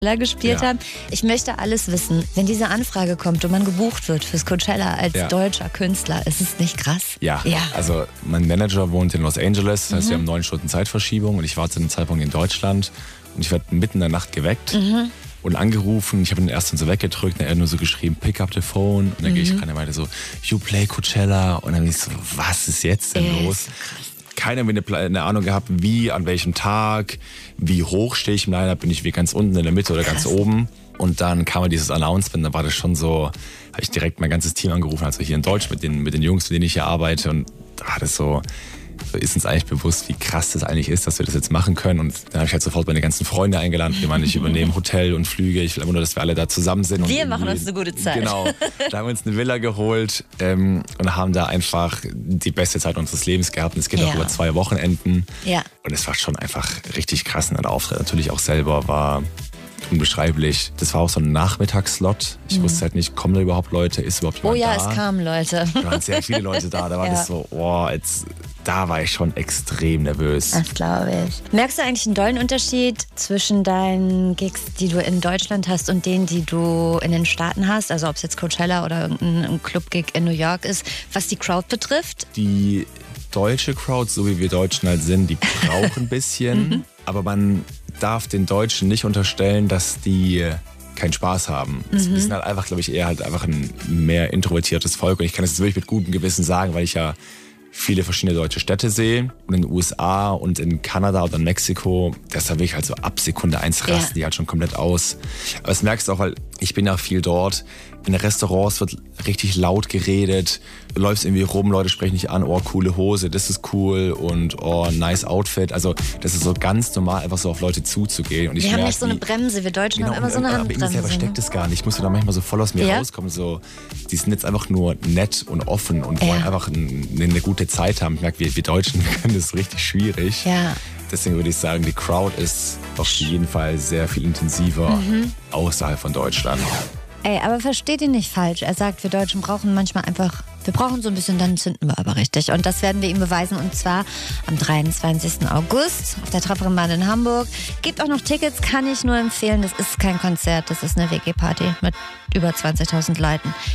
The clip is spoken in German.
gespielt haben. Ich möchte alles wissen. Wenn diese Anfrage kommt und man gebucht wird fürs Coachella als deutscher Künstler, ist es nicht krass? Ja, also mein Manager wohnt in Los Angeles, das heißt, wir haben 9 Stunden Zeitverschiebung und ich war zu dem Zeitpunkt in Deutschland und ich werde mitten in der Nacht geweckt und angerufen. Ich habe ihn erst so weggedrückt und er hat nur so geschrieben, pick up the phone. Und dann gehe ich ran, er meinte so, you play Coachella. Und dann bin ich so, was ist jetzt denn los? Keiner hat eine Ahnung gehabt, wie, an welchem Tag, wie hoch stehe ich im Line-Up, bin ich wie ganz unten in der Mitte oder ganz oben. Und dann kam dieses Announcement, da war das schon so, habe ich direkt mein ganzes Team angerufen, also hier in Deutsch mit den Jungs, mit denen ich hier arbeite. Und da war das so ist uns eigentlich bewusst, wie krass das eigentlich ist, dass wir das jetzt machen können. Und dann habe ich halt sofort meine ganzen Freunde eingeladen. Wir meinen, ich übernehme Hotel und Flüge. Ich will einfach nur, dass wir alle da zusammen sind. Wir machen uns eine gute Zeit. Genau. Da haben wir uns eine Villa geholt und haben da einfach die beste Zeit unseres Lebens gehabt. Und es geht auch über 2 Wochenenden. Ja. Und es war schon einfach richtig krass. Und der Auftritt natürlich auch selber war unbeschreiblich. Das war auch so ein Nachmittagsslot. Ich wusste halt nicht, kommen da überhaupt Leute, ist überhaupt jemand da? Oh ja, es kamen Leute. Da waren sehr viele Leute da. Da war das so, da war ich schon extrem nervös. Das glaube ich. Merkst du eigentlich einen dollen Unterschied zwischen deinen Gigs, die du in Deutschland hast und denen, die du in den Staaten hast? Also ob es jetzt Coachella oder irgendein Club-Gig in New York ist, was die Crowd betrifft? Die deutsche Crowd, so wie wir Deutschen halt sind, die braucht ein bisschen. Aber man darf den Deutschen nicht unterstellen, dass die keinen Spaß haben. Wir sind halt einfach, glaube ich, eher halt einfach ein mehr introvertiertes Volk. Und ich kann das jetzt wirklich mit gutem Gewissen sagen, weil ich ja viele verschiedene deutsche Städte sehe. Und in den USA und in Kanada oder in Mexiko, das da wirklich halt so ab Sekunde 1 rasten die halt schon komplett aus. Aber das merkst du auch, weil ich bin ja viel dort. In Restaurants wird richtig laut geredet. Du läufst irgendwie rum, Leute sprechen dich an, oh, coole Hose, das ist cool und oh, nice Outfit. Also das ist so ganz normal, einfach so auf Leute zuzugehen. Und wir haben nicht so eine Bremse, wir Deutschen haben immer so eine Handbremse. Aber ich selber steckt es gar nicht. Ich musste da manchmal so voll aus mir rauskommen. So, die sind jetzt einfach nur nett und offen und wollen einfach eine gute Zeit haben. Ich merke, wir Deutschen können das richtig schwierig. Ja. Deswegen würde ich sagen, die Crowd ist auf jeden Fall sehr viel intensiver außerhalb von Deutschland. Ey, aber versteht ihn nicht falsch. Er sagt, wir Deutschen brauchen manchmal einfach, wir brauchen so ein bisschen, dann zünden wir aber richtig. Und das werden wir ihm beweisen. Und zwar am 23. August auf der Trabrennbahn in Hamburg. Gibt auch noch Tickets, kann ich nur empfehlen. Das ist kein Konzert, das ist eine WG-Party mit über 20.000 Leuten.